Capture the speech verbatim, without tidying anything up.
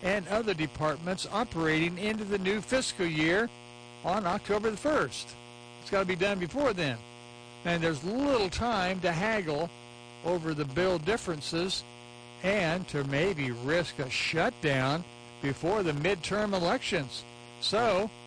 and other departments operating into the new fiscal year on October the first. It's got to be done before then. And there's little time to haggle over the bill differences and to maybe risk a shutdown before the midterm elections. So